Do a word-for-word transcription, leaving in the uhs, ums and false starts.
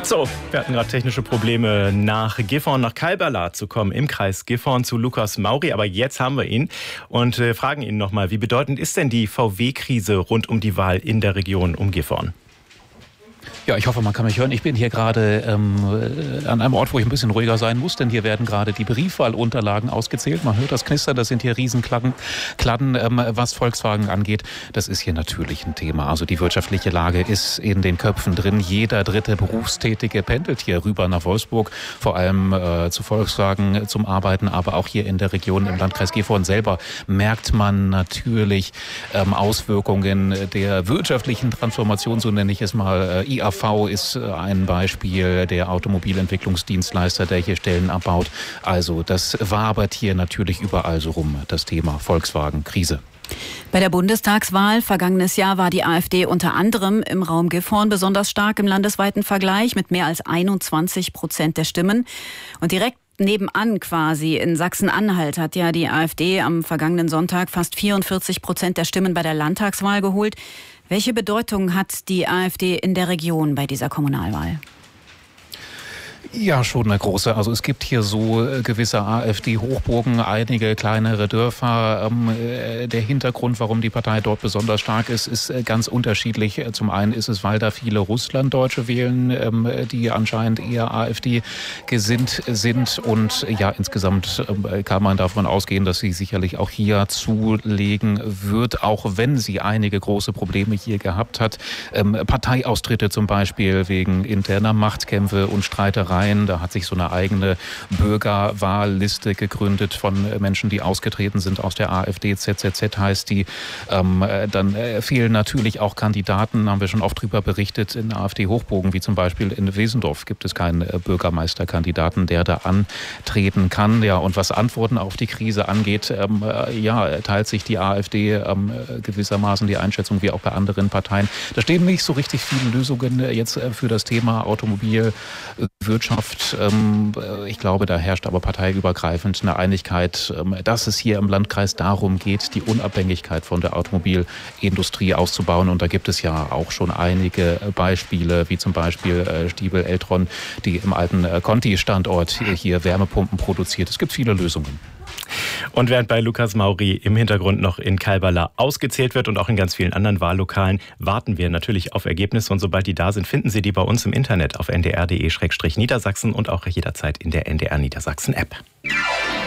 So, wir hatten gerade technische Probleme, nach Gifhorn, nach Kalberla zu kommen, im Kreis Gifhorn zu Lukas Mauri. Aber jetzt haben wir ihn und äh, fragen ihn nochmal, wie bedeutend ist denn die V W-Krise rund um die Wahl in der Region um Gifhorn? Ja, ich hoffe, man kann mich hören. Ich bin hier gerade ähm, an einem Ort, wo ich ein bisschen ruhiger sein muss, denn hier werden gerade die Briefwahlunterlagen ausgezählt. Man hört das Knistern, das sind hier Riesenkladden. Kladden, ähm, was Volkswagen angeht, das ist hier natürlich ein Thema. Also die wirtschaftliche Lage ist in den Köpfen drin. Jeder dritte Berufstätige pendelt hier rüber nach Wolfsburg, vor allem äh, zu Volkswagen zum Arbeiten, aber auch hier in der Region im Landkreis Gifhorn selber merkt man natürlich ähm, Auswirkungen der wirtschaftlichen Transformation, so nenne ich es mal. Äh, I A V ist ein Beispiel, der Automobilentwicklungsdienstleister, der hier Stellen abbaut. Also das wabert hier natürlich überall so rum, das Thema Volkswagen-Krise. Bei der Bundestagswahl vergangenes Jahr war die AfD unter anderem im Raum Gifhorn besonders stark im landesweiten Vergleich mit mehr als einundzwanzig Prozent der Stimmen. Und direkt nebenan quasi in Sachsen-Anhalt hat ja die AfD am vergangenen Sonntag fast vierundvierzig Prozent der Stimmen bei der Landtagswahl geholt. Welche Bedeutung hat die AfD in der Region bei dieser Kommunalwahl? Ja, schon eine große. Also es gibt hier so gewisse AfD-Hochburgen, einige kleinere Dörfer. Ähm, der Hintergrund, warum die Partei dort besonders stark ist, ist ganz unterschiedlich. Zum einen ist es, weil da viele Russlanddeutsche wählen, ähm, die anscheinend eher AfD gesinnt sind. Und ja, insgesamt ähm, kann man davon ausgehen, dass sie sicherlich auch hier zulegen wird, auch wenn sie einige große Probleme hier gehabt hat. Ähm, Parteiaustritte zum Beispiel wegen interner Machtkämpfe und Streitereien. Da hat sich so eine eigene Bürgerwahlliste gegründet von Menschen, die ausgetreten sind aus der AfD. Z Z Z heißt die. Ähm, dann äh, fehlen natürlich auch Kandidaten, haben wir schon oft drüber berichtet, in AfD-Hochburgen, wie zum Beispiel in Wesendorf gibt es keinen äh, Bürgermeisterkandidaten, der da antreten kann. Ja, und was Antworten auf die Krise angeht, ähm, äh, ja, teilt sich die AfD ähm, gewissermaßen die Einschätzung wie auch bei anderen Parteien. Da stehen nicht so richtig viele Lösungen äh, jetzt äh, für das Thema Automobilwirtschaft. Ich glaube, da herrscht aber parteiübergreifend eine Einigkeit, dass es hier im Landkreis darum geht, die Unabhängigkeit von der Automobilindustrie auszubauen. Und da gibt es ja auch schon einige Beispiele, wie zum Beispiel Stiebel Eltron, die im alten Conti-Standort hier Wärmepumpen produziert. Es gibt viele Lösungen. Und während bei Lukas Mauri im Hintergrund noch in Kalberla ausgezählt wird und auch in ganz vielen anderen Wahllokalen, warten wir natürlich auf Ergebnisse. Und sobald die da sind, finden Sie die bei uns im Internet auf n d r punkt d e slash niedersachsen und auch jederzeit in der N D R Niedersachsen App.